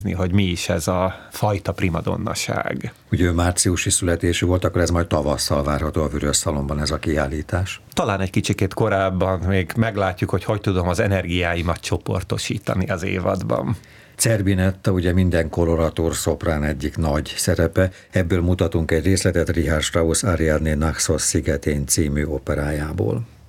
hogy mi is ez a fajta primadonnaság. Ugye ő márciusi születésű volt, akkor ez majd tavasszal várható a Vörös Szalonban ez a kiállítás. Talán egy kicsikét korábban még meglátjuk, hogy tudom az energiáimat csoportosítani az évadban. Zerbinetta ugye minden kolorator szoprán egyik nagy szerepe, ebből mutatunk egy részletet Richard Strauss Ariadne Naxos szigetén című operájából.